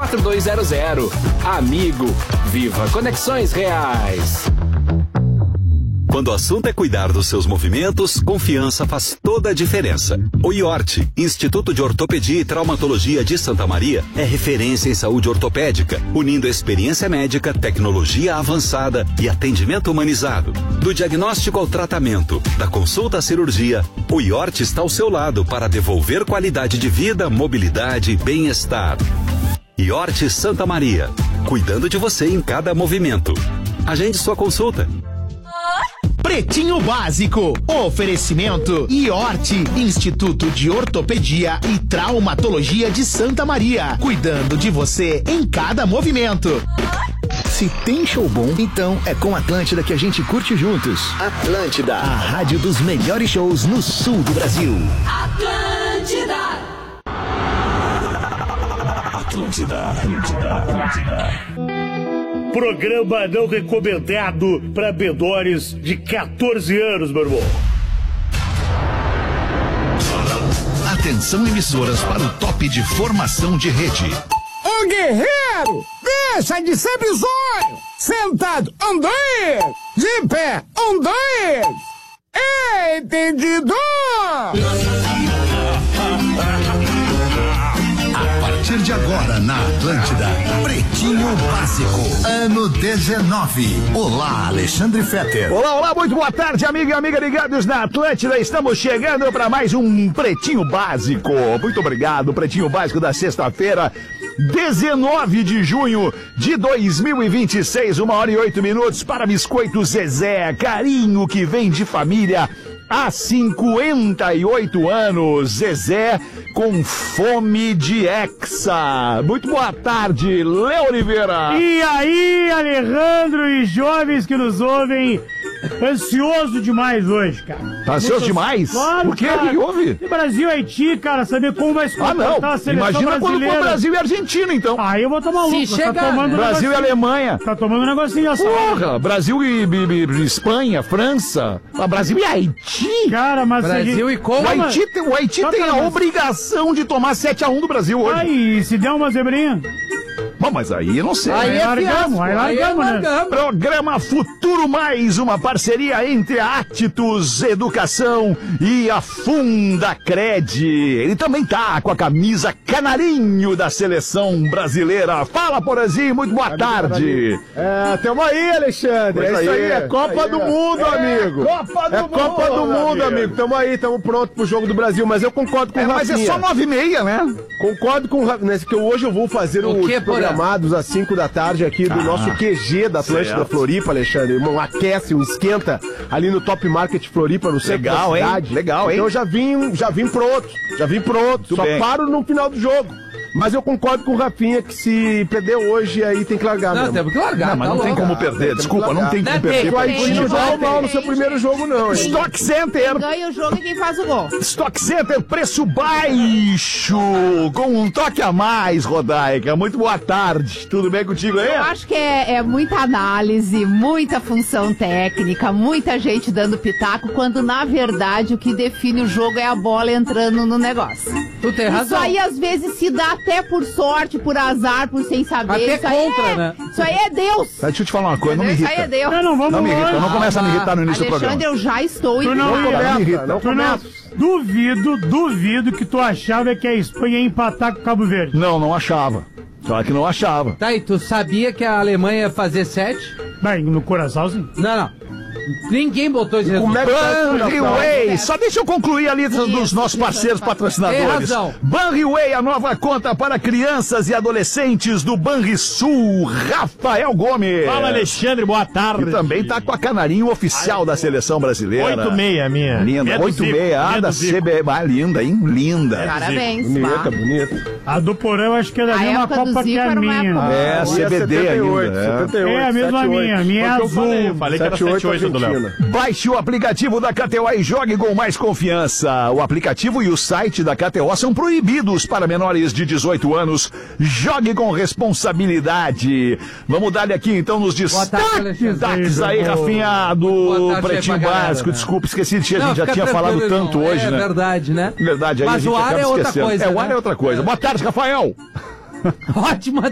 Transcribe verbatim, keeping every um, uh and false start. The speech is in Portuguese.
quatro dois zero zero. Amigo, viva conexões reais. Quando o assunto é cuidar dos seus movimentos, confiança faz toda a diferença. O I O R T, Instituto de Ortopedia e Traumatologia de Santa Maria, é referência em saúde ortopédica, unindo experiência médica, tecnologia avançada e atendimento humanizado. Do diagnóstico ao tratamento, da consulta à cirurgia, o I O R T está ao seu lado para devolver qualidade de vida, mobilidade e bem-estar. I O R T Santa Maria, cuidando de você em cada movimento. Agende sua consulta. Pretinho Básico, oferecimento I O R T, Instituto de Ortopedia e Traumatologia de Santa Maria, cuidando de você em cada movimento. Se tem show bom, então é com Atlântida que a gente curte juntos. Atlântida, a rádio dos melhores shows no sul do Brasil. Atlântida. Atlântida, Atlântida, Atlântida. Programa não recomendado para menores de quatorze anos, meu irmão. Atenção, emissoras, para o top de formação de rede. Ô guerreiro, deixa de ser bizonho. Sentado, um, dois. De pé, um, dois. Entendido? A partir de agora, na Atlântida, Pretinho Básico, ano dezenove. Olá, Alexandre Fetter. Olá, olá, muito boa tarde, amigo e amiga ligados na Atlântida. Estamos chegando para mais um Pretinho Básico. Muito obrigado, Pretinho Básico da sexta-feira, dezenove de junho de dois mil e vinte e seis, uma hora e oito minutos para Biscoito Zezé. Carinho que vem de família há cinquenta e oito anos. Zezé com fome de hexa. Muito boa tarde, Léo Oliveira. E aí, Alejandro e jovens que nos ouvem, ansioso demais hoje, cara. Tá ansioso Muito demais? Claro, Por quê? cara. O que houve? E Brasil e Haiti, cara, saber como vai se comportar Ah, não. a seleção Imagina brasileira. quando for Brasil e Argentina, então. Aí eu vou tomar louco. Se tá chegar, tomando um Brasil e negocinho. Alemanha. Tá tomando um negocinho assim. Porra, Brasil e, e, e Espanha, França. Ah, Brasil e Haiti. Cara, mas... Brasil se... e como? O Haiti, tem, o Haiti Só tem cara, a mas... obrigação de tomar sete a um do Brasil hoje. Aí, se der uma zebrinha... Bom, mas aí eu não sei. Aí é largamos, aí largamos, né? Programa Futuro Mais, uma parceria entre a Actus Educação e a Fundacred. Ele também tá com a camisa canarinho da seleção brasileira. Fala, Porazinho, muito boa tarde. É, tamo aí, Alexandre. Pois é isso aí. aí, é Copa Aí, do é. Mundo, É, amigo. Copa do é Copa Mundo, do Mundo, amigo. amigo. Tamo aí, tamo pronto pro jogo do Brasil, mas eu concordo com É, o mas Rafinha. é só nove e meia, né? Concordo com o Rafinha, que hoje eu vou fazer O os quê, Porã? programados às cinco da tarde aqui do Ah, nosso Q G da Atlântida certo. Floripa, Alexandre. Um aquece, um esquenta ali no Top Market Floripa, no centro Legal, da hein? cidade. Legal, hein? Então eu já vim, já vim pronto, já vim pronto. Tudo só bem. paro no final do jogo. Mas eu concordo com o Rafinha que se perder hoje, aí tem que largar Não, mesmo. temos que largar. Não, mas tá não tem louco. como perder, desculpa, não tem como Não perder. tem, O Haiti tem, não tem. jogou mal no seu primeiro jogo, não. hein? Stock Center. Ganha o jogo e quem faz o gol. Stock Center, preço baixo, com um toque a mais, Rodaica. Muito boa tarde. Tudo bem contigo aí? Eu acho que é, é muita análise, muita função técnica, muita gente dando pitaco, quando na verdade o que define o jogo é a bola entrando no negócio. Tu tem Isso razão. aí às vezes se dá até por sorte, por azar, por sem saber. Até isso aí contra, é, né? Isso aí é Deus. Mas deixa eu te falar uma coisa, não me Isso aí é irrita. Deus. Não, não, vamos Não me irrita, longe. não começa a me irritar no início do Alexandre, programa. eu já estou Tu não irritado. ia, Não me irrita, tu não não- começa. Duvido, duvido que tu achava que a Espanha ia empatar com o Cabo Verde. Não, não achava. Claro que não achava. Tá, e tu sabia que a Alemanha ia fazer sete? Bem, no coração sim. Não, não. Ninguém botou esse Como é que tá essa Banriway, só deixa eu concluir a lista dos nossos parceiros Tem patrocinadores. razão. Banriway, a nova conta para crianças e adolescentes do Banrisul, Rafael Gomes. Fala, Alexandre, boa tarde. E também tá com a canarinho oficial da seleção brasileira. oito meia, minha. Linda, É do oito Zico, meia, ah, é do da Zico. C B. Ah, linda, hein? Linda. Parabéns. Bonita, pá. bonita. A do Porã eu acho que é da A mesma época do Copa que Zico a era uma minha. época É, Ah, C B D setenta e oito, ainda. é. setenta e oito, É a mesma setenta e oito. minha, a minha é Foi o que eu azul. falei, Eu falei que era sete oito sete oito do Léo. Argentina. Baixe o aplicativo da K T O e jogue com mais confiança. O aplicativo e o site da K T O são proibidos para menores de dezoito anos. Jogue com responsabilidade. Vamos dar aqui então nos Boa tarde, destaques Alexandre. destaques aí, Rafinha, Boa do tarde aí Pretinho pra galera, Básico. né? Desculpa, esqueci de a Não, gente já fica tinha falado tranquilo, tanto irmão. hoje, é né? verdade, né? Verdade, aí Mas a gente o ar acaba é outra esquecendo. coisa, É, o né? ar é outra coisa. Boa tarde, Rafael. Ótima